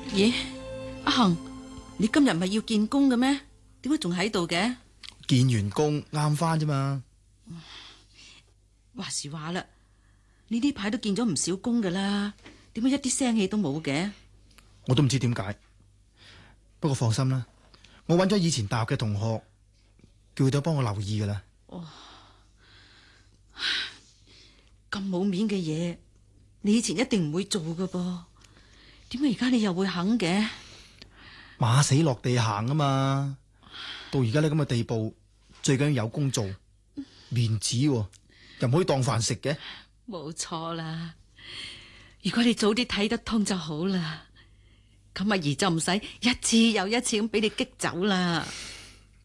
咦，阿恒，你今日唔係要見工嘅咩？點解仲喺度嘅？ 見完工啱翻啫嘛。 話時話啦，你呢排都見咗唔少工噶啦，點解一啲聲氣都冇嘅？ 我都唔知點解，不過放心啦，我揾咗以前大學嘅同學，叫佢哋幫我留意噶啦。 咁冇面嘅嘢，你以前一定唔會做噶噃，點解而家你又會肯嘅？ 馬死落地行啊嘛，到而家呢咁嘅地步，最緊要有工做，面子喎，又唔可以當飯食嘅。 冇錯啦，如果你早啲睇得通就好啦，咁阿姨就唔使一次又一次咁俾你激走啦。